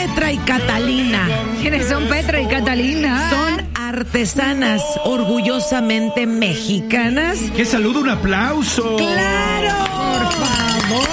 Petra y Catalina. ¿Quiénes son Petra y Catalina? Son artesanas orgullosamente mexicanas. ¡Qué saludo! ¡Un aplauso! ¡Claro! Por favor.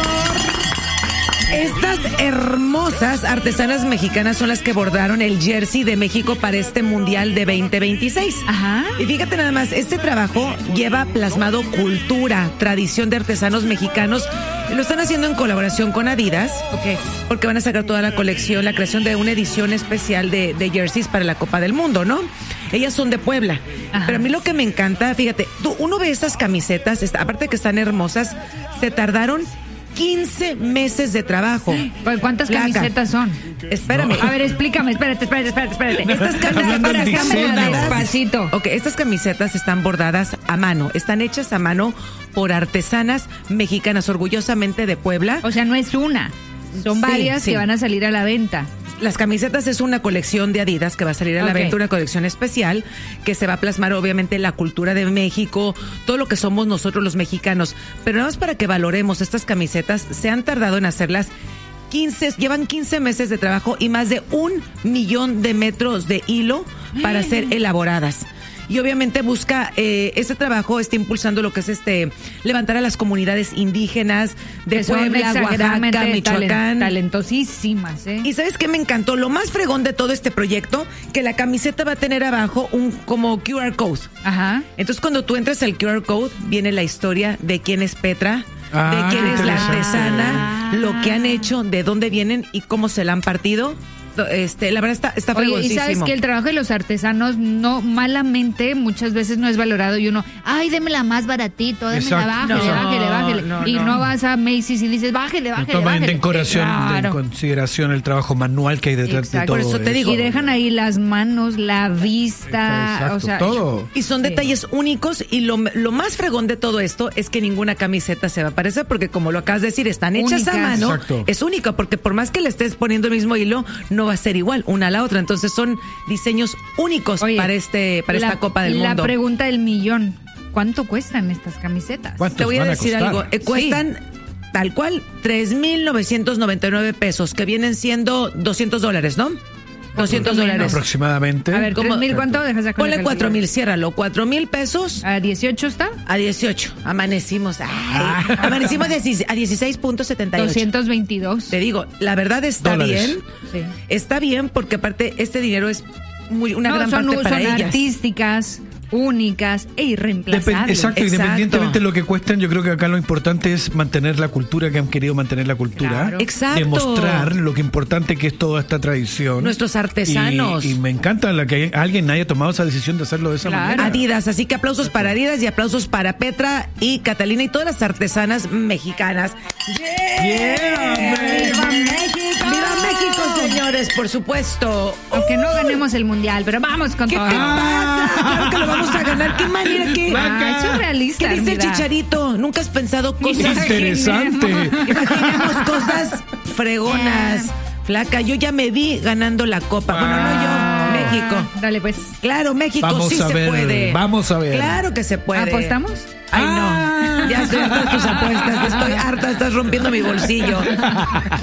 Estas hermosas artesanas mexicanas son las que bordaron el jersey de México para este Mundial de 2026. Ajá. Y fíjate nada más, este trabajo lleva plasmado cultura, tradición de artesanos mexicanos. Lo están haciendo en colaboración con Adidas. Ok. Porque van a sacar toda la colección, la creación de una edición especial de jerseys para la Copa del Mundo, ¿no? Ellas son de Puebla. Ajá. Pero a mí lo que me encanta, fíjate, uno ve estas camisetas, aparte de que están hermosas, se tardaron 15 meses de trabajo. ¿Cuántas Flaca. camisetas son? Espérame. A ver, explícame, espérate. Estas Hablando en camisetas diseño. Despacito. Ok, estas camisetas están bordadas a mano, están hechas a mano por artesanas mexicanas, orgullosamente de Puebla. O sea, no es una. Son Sí, varias sí. que van a salir a la venta. Las camisetas es una colección de Adidas que va a salir a la Ok. venta, una colección especial que se va a plasmar obviamente la cultura de México, todo lo que somos nosotros los mexicanos. Pero nada más para que valoremos estas camisetas, se han tardado en hacerlas llevan 15 meses de trabajo y más de 1 millón de metros de hilo para ser elaboradas. Y obviamente busca, este trabajo está impulsando lo que es levantar a las comunidades indígenas de Que son Puebla, exageradamente Oaxaca, Michoacán. talentosísimas, ¿eh? Y ¿sabes qué me encantó? Lo más fregón de todo este proyecto, que la camiseta va a tener abajo un como QR code. Ajá. Entonces cuando tú entras al QR code, viene la historia de quién es Petra, Ah, de quién qué es la interesante. artesana, lo que han hecho, de dónde vienen y cómo se la han partido. La verdad está Oye, y fregoncísimo. sabes que el trabajo de los artesanos no malamente muchas veces no es valorado y uno, ay, démela más baratito, démela, Exacto. bájele. No, y no vas a Macy's y dices, bájele. Toman en Claro. consideración el trabajo manual que hay detrás de Exacto. todo Por eso te digo. Y dejan ahí las manos, la vista, Exacto, o sea, todo. Y son Sí. detalles únicos y lo más fregón de todo esto es que ninguna camiseta se va a parecer porque como lo acabas de decir, están hechas a Únicas. mano. Exacto. Es única porque por más que le estés poniendo el mismo hilo, no va a ser igual una a la otra. Entonces son diseños únicos Oye, para esta Copa del La Mundo. pregunta del millón, ¿cuánto cuestan estas camisetas? ¿Cuántos Te voy a van a decir costar? algo. Cuestan tal cual 3,999 pesos, que vienen siendo $200, ¿no? $200. Aproximadamente. A ver, ¿Cómo? 3,000, ¿cuánto dejas acá? Ponle 4,000, ciérralo. 4,000 pesos ¿A 18 está? a 18. Amanecimos. Amanecimos a 16.78. 222. Te digo, la verdad está Dólares. bien. Sí. Está bien porque aparte este dinero es una gran son, parte para son ellas. artísticas, únicas e irreemplazables. Exacto, independientemente de lo que cuestan, yo creo que acá lo importante es mantener la cultura, que han querido mantener la cultura. Claro. Exacto. Demostrar lo que importante que es toda esta tradición. Nuestros artesanos. Y me encanta que alguien haya tomado esa decisión de hacerlo de esa Claro. manera. Adidas, así que aplausos para Adidas y aplausos para Petra y Catalina y todas las artesanas mexicanas. ¡Yeah! ¡Viva México! ¡Viva México, señores! Por supuesto. Aunque no ganemos el mundial, pero vamos con ¿Qué todo. te pasa? Claro que lo vamos a ganar. ¿Qué manera que? Ah, es surrealista. ¿Qué dice el mira. Chicharito? ¿Nunca has pensado cosas? Interesante. Imaginemos cosas fregonas. Flaca, yo ya me vi ganando la copa. Bueno, no yo, México. Dale, pues. Claro, México Vamos sí a se ver, puede. vamos a ver. Claro que se puede. ¿Apostamos? Ay, no. Ya estoy harta de tus apuestas. Estoy harta, estás rompiendo mi bolsillo.